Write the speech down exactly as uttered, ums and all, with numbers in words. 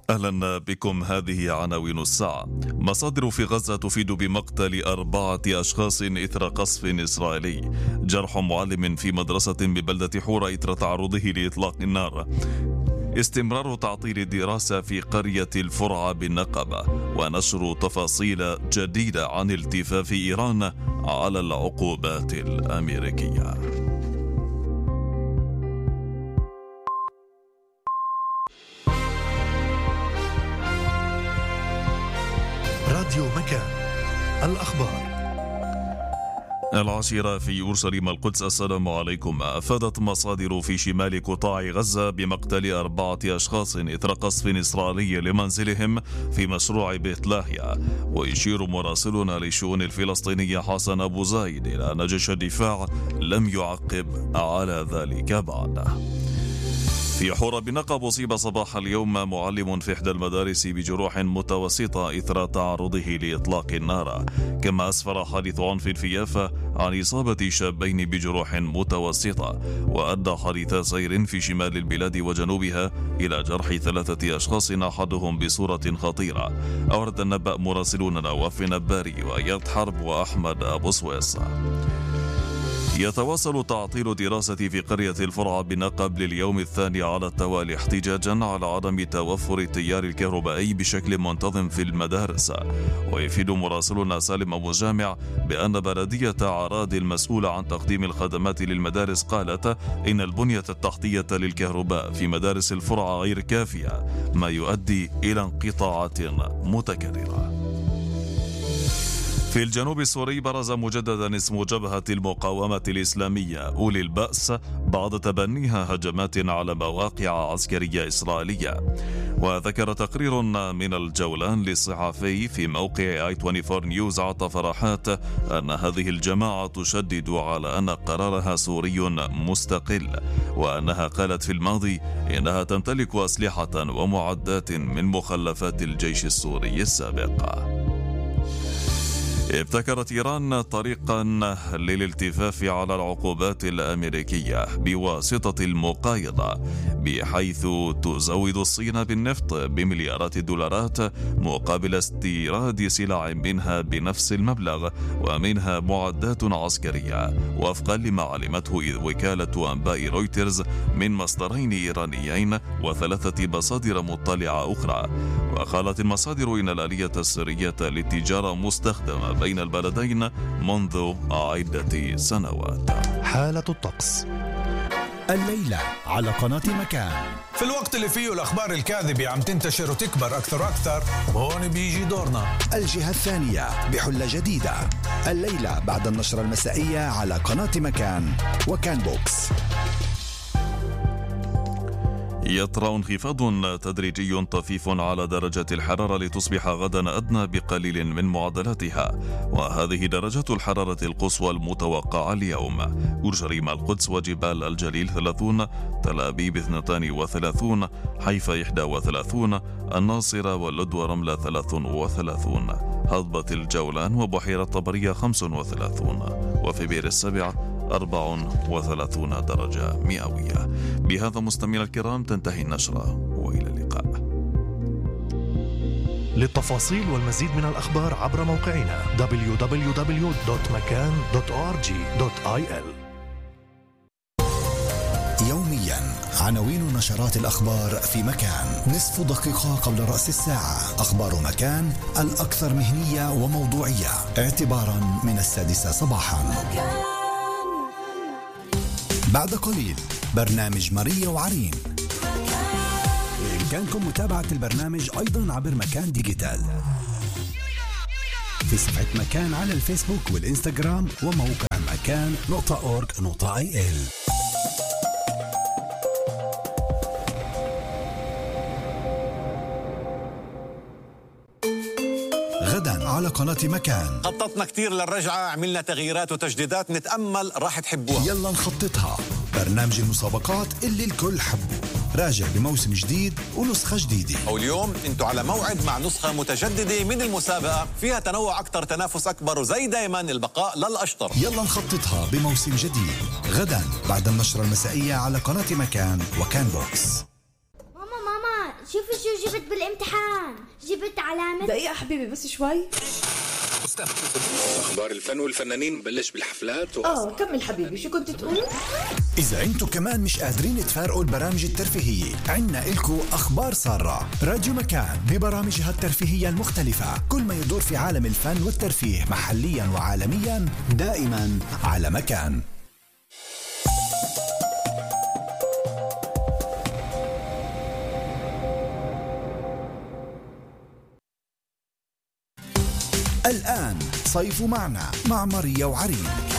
أهلا بكم. هذه عناوين الساعة. مصادر في غزة تفيد بمقتل أربعة أشخاص إثر قصف إسرائيلي. جرح معلم في مدرسة ببلدة حورة إثر تعرضه لإطلاق النار. استمرار تعطيل الدراسة في قرية الفرع بالنقبة. ونشر تفاصيل جديدة عن التفاف إيران على العقوبات الأمريكية. راديو مكان، الأخبار. العاشرة في أورشليم القدس. السلام عليكم. أفادت مصادر في شمال قطاع غزة بمقتل أربعة أشخاص إثر قصف إسرائيلي لمنزلهم في مشروع بيت لاهيا. ويشير مراسلنا للشؤون الفلسطينية حسن أبو زايد إلى أن جيش الدفاع لم يعقب على ذلك بعد. في حورة بالنقب أصيب صباح اليوم معلم في إحدى المدارس بجروح متوسطة إثر تعرضه لإطلاق النار. كما أسفر حادث عنف في يافا عن إصابة شابين بجروح متوسطة. وأدى حادث سير في شمال البلاد وجنوبها إلى جرح ثلاثة أشخاص أحدهم بصورة خطيرة. أورد النبأ مراسلون نواف نباري وأياد حرب وأحمد أبو سويس. يتواصل تعطيل الدراسة في قرية الفرع بالنقب لليوم الثاني على التوالي احتجاجا على عدم توفر التيار الكهربائي بشكل منتظم في المدارس. ويفيد مراسلنا سالم أبو جامع بأن بلدية عراد المسؤولة عن تقديم الخدمات للمدارس قالت إن البنية التحتية للكهرباء في مدارس الفرع غير كافية، ما يؤدي إلى انقطاعات متكررة. في الجنوب السوري برز مجددا اسم جبهة المقاومة الإسلامية أولي البأس بعد تبنيها هجمات على مواقع عسكرية إسرائيلية. وذكر تقرير من الجولان للصحفي في موقع آي أربعة وعشرين نيوز عطا فرحات أن هذه الجماعة تشدد على أن قرارها سوري مستقل، وأنها قالت في الماضي إنها تمتلك أسلحة ومعدات من مخلفات الجيش السوري السابق. ابتكرت إيران طريقا للالتفاف على العقوبات الأمريكية بواسطة المقايضة، بحيث تزود الصين بالنفط بمليارات الدولارات مقابل استيراد سلع منها بنفس المبلغ ومنها معدات عسكرية، وفقا لما علمته وكالة أنباء رويترز من مصدرين إيرانيين وثلاثة مصادر مطلعة أخرى. وقالت المصادر إن الآلية السرية للتجارة مستخدمة بين البلدين منذ عدة سنوات. حالة الطقس الليلة على قناة مكان. في الوقت اللي فيه الأخبار الكاذبة عم تنتشر وتكبر أكثر وأكثر، هون بيجي دورنا. الجهة الثانية بحلة جديدة الليلة بعد النشرة المسائية على قناة مكان وكان بوكس. يطرأ انخفاض تدريجي طفيف على درجة الحرارة لتصبح غدا أدنى بقليل من معدلاتها، وهذه درجة الحرارة القصوى المتوقعة اليوم. أورشليم القدس وجبال الجليل ثلاثون، تل أبيب اثنتان وثلاثون، حيفا إحدى وثلاثون، الناصرة واللد ورملة ثلاث وثلاثون، هضبة الجولان وبحيرة طبرية خمس وثلاثون، وفي بئر السبع أربع وثلاثون درجة مئوية. بهذا مستمعينا الكرام تنتهي النشرة، وإلى اللقاء. للتفاصيل والمزيد من الأخبار عبر موقعنا دبليو دبليو دبليو دوت مكان دوت أو آر جي دوت آي إل. يوميا عناوين نشرات الأخبار في مكان. نصف دقيقة قبل رأس الساعة أخبار مكان الأكثر مهنية وموضوعية اعتبارا من السادسة صباحا. بعد قليل برنامج ماريا وعرين. بإمكانكم متابعة البرنامج أيضا عبر مكان ديجيتال في صفحة مكان على الفيسبوك والإنستغرام وموقع مكان نقطة أورج نقطة آي إل. غدا على قناة مكان. خططنا كتير للرجعة، عملنا تغييرات وتجديدات، نتأمل راح تحبوها. يلا نخططها. برنامج المسابقات اللي الكل حبه، راجع بموسم جديد ونسخة جديدة. واليوم انتوا على موعد مع نسخة متجددة من المسابقة، فيها تنوع أكتر، تنافس أكبر، وزي دايما البقاء للأشطر. يلا نخططها بموسم جديد غدا بعد النشرة المسائية على قناة مكان وكان بوكس. ماما ماما شوفي شو جبت بالامتحان. جبت علامة. دقيقة حبيبي بس شوي. أخبار الفن والفنانين بلش بالحفلات و... آه كمل حبيبي، شو كنت تقول؟ إذا أنتو كمان مش قادرين تفارقوا البرامج الترفيهية، عنا إلكو أخبار سارة. راديو مكان ببرامجها الترفيهية المختلفة، كل ما يدور في عالم الفن والترفيه محليا وعالميا، دائما على مكان. الآن صيف معنا مع ماريا وعريق.